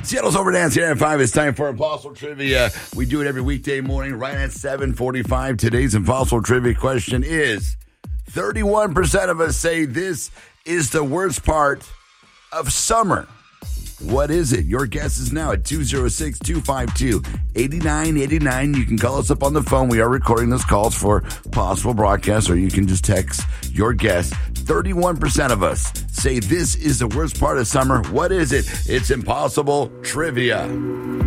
Seattle's Overdance here at 5. It's time for Impossible Trivia. We do it every weekday morning right at 7:45. Today's Impossible Trivia question is, 31% of us say this is the worst part of summer. What is it? Your guess is now at 206-252-8989. You can call us up on the phone. We are recording those calls for possible broadcast, or you can just text your guess. 31% of us say this is the worst part of summer. What is it? It's Impossible Trivia.